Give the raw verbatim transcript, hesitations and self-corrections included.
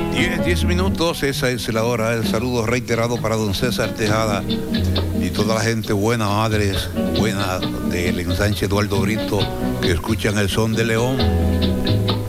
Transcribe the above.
diez, diez minutos, esa es la hora. El saludo reiterado para don César Tejada y toda la gente buena, madres buena del ensanche Eduardo Brito, que escuchan el son de León.